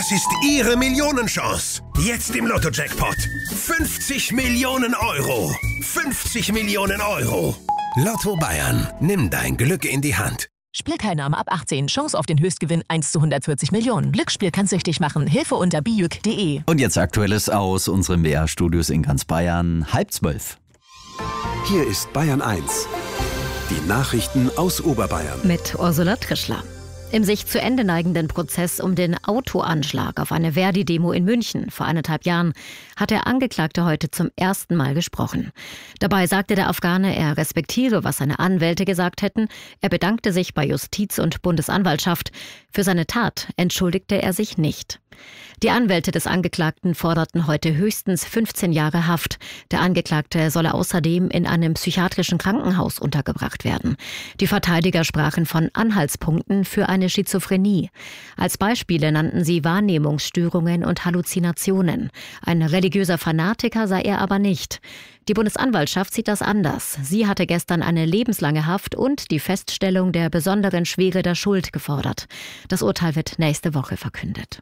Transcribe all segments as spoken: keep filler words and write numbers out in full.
Das ist Ihre Millionenchance. Jetzt im Lotto-Jackpot. fünfzig Millionen Euro. fünfzig Millionen Euro. Lotto Bayern. Nimm dein Glück in die Hand. Spielteilnahme ab achtzehn. Chance auf den Höchstgewinn eins zu hundertvierzig Millionen. Glücksspiel kann süchtig machen. Hilfe unter bijuk punkt de. Und jetzt Aktuelles aus unseren W R-Studios in ganz Bayern. Halb zwölf. Hier ist Bayern eins. Die Nachrichten aus Oberbayern. Mit Ursula Trischler. Im sich zu Ende neigenden Prozess um den Autoanschlag auf eine Verdi-Demo in München vor eineinhalb Jahren hat der Angeklagte heute zum ersten Mal gesprochen. Dabei sagte der Afghane, er respektiere, was seine Anwälte gesagt hätten. Er bedankte sich bei Justiz und Bundesanwaltschaft. Für seine Tat entschuldigte er sich nicht. Die Anwälte des Angeklagten forderten heute höchstens fünfzehn Jahre Haft. Der Angeklagte solle außerdem in einem psychiatrischen Krankenhaus untergebracht werden. Die Verteidiger sprachen von Anhaltspunkten für eine Schizophrenie. Als Beispiele nannten sie Wahrnehmungsstörungen und Halluzinationen. Ein religiöser Fanatiker sei er aber nicht. Die Bundesanwaltschaft sieht das anders. Sie hatte gestern eine lebenslange Haft und die Feststellung der besonderen Schwere der Schuld gefordert. Das Urteil wird nächste Woche verkündet.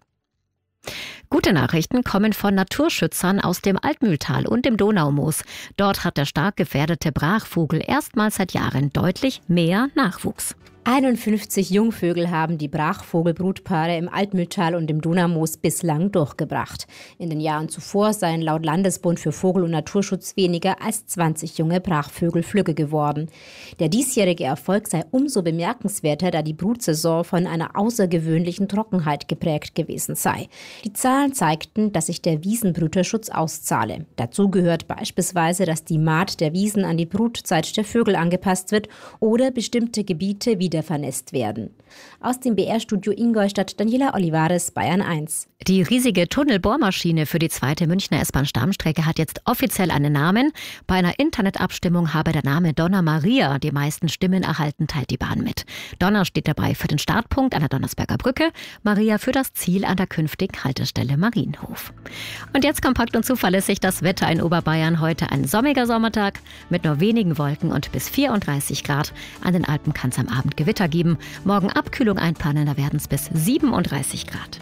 Gute Nachrichten kommen von Naturschützern aus dem Altmühltal und dem Donaumoos. Dort hat der stark gefährdete Brachvogel erstmals seit Jahren deutlich mehr Nachwuchs. einundfünfzig Jungvögel haben die Brachvogelbrutpaare im Altmühltal und im Donaumoos bislang durchgebracht. In den Jahren zuvor seien laut Landesbund für Vogel- und Naturschutz weniger als zwanzig junge Brachvögel flügge geworden. Der diesjährige Erfolg sei umso bemerkenswerter, da die Brutsaison von einer außergewöhnlichen Trockenheit geprägt gewesen sei. Die Zahlen zeigten, dass sich der Wiesenbrüterschutz auszahle. Dazu gehört beispielsweise, dass die Mahd der Wiesen an die Brutzeit der Vögel angepasst wird oder bestimmte Gebiete wie wieder vernässt werden. Aus dem B R-Studio Ingolstadt, Daniela Olivares, Bayern eins. Die riesige Tunnelbohrmaschine für die zweite Münchner S-Bahn-Stammstrecke hat jetzt offiziell einen Namen. Bei einer Internetabstimmung habe der Name Donna Maria die meisten Stimmen erhalten, teilt die Bahn mit. Donner steht dabei für den Startpunkt an der Donnersberger Brücke, Maria für das Ziel an der künftigen Haltestelle Marienhof. Und jetzt kompakt und zuverlässig das Wetter in Oberbayern. Heute ein sonniger Sommertag mit nur wenigen Wolken und bis vierunddreißig Grad. An den Alpen kann es am Abend Gewitter geben. Morgen Abkühlung einplanen, da werden es bis siebenunddreißig Grad.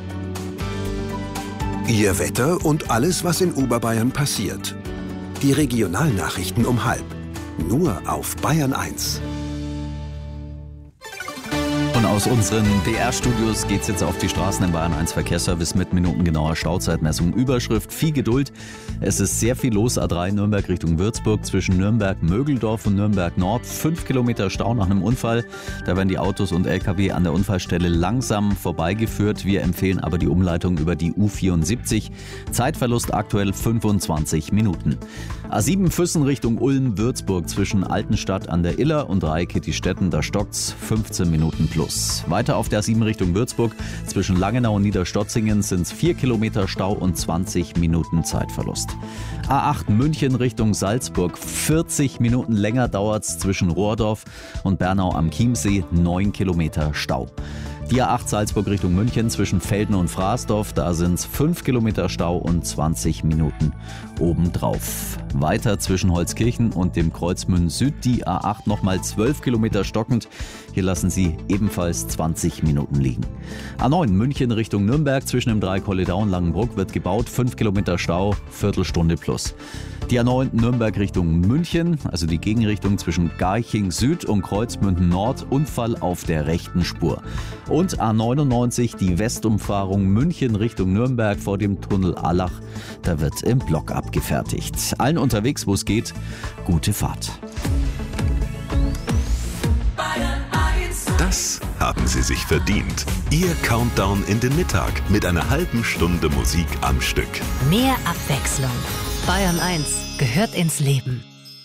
Ihr Wetter und alles, was in Oberbayern passiert. Die Regionalnachrichten um halb. Nur auf Bayern eins. Und aus unseren B R-Studios geht's jetzt auf die Straßen im Bayern eins Verkehrsservice mit minutengenauer Stauzeitmessung. Überschrift: Viel Geduld. Es ist sehr viel los. A drei Nürnberg Richtung Würzburg zwischen Nürnberg-Mögeldorf und Nürnberg-Nord. Fünf Kilometer Stau nach einem Unfall. Da werden die Autos und L K W an der Unfallstelle langsam vorbeigeführt. Wir empfehlen aber die Umleitung über die U vierundsiebzig. Zeitverlust aktuell fünfundzwanzig Minuten. A sieben Füssen Richtung Ulm-Würzburg zwischen Altenstadt an der Iller und Rhein-Kittistetten. Da stockt's fünfzehn Minuten plus. Weiter auf der A sieben Richtung Würzburg zwischen Langenau und Niederstotzingen sind es vier Kilometer Stau und zwanzig Minuten Zeitverlust. A acht München Richtung Salzburg, vierzig Minuten länger dauert's zwischen Rohrdorf und Bernau am Chiemsee, neun Kilometer Stau. Die A acht Salzburg Richtung München zwischen Velden und Fraßdorf, da sind es fünf Kilometer Stau und zwanzig Minuten obendrauf. Weiter zwischen Holzkirchen und dem Kreuzmünden Süd die A acht nochmal zwölf Kilometer stockend. Hier lassen sie ebenfalls zwanzig Minuten liegen. A neun München Richtung Nürnberg zwischen dem Dreikolledau und Langenbruck wird gebaut, fünf Kilometer Stau, Viertelstunde plus. Die A neun Nürnberg Richtung München, also die Gegenrichtung zwischen Garching Süd und Kreuzmünden Nord, Unfall auf der rechten Spur. Und A neunundneunzig, die Westumfahrung München Richtung Nürnberg vor dem Tunnel Allach, da wird im Block abgefertigt. Allen unterwegs, wo es geht, gute Fahrt. Das haben Sie sich verdient. Ihr Countdown in den Mittag mit einer halben Stunde Musik am Stück. Mehr Abwechslung. Bayern eins gehört ins Leben.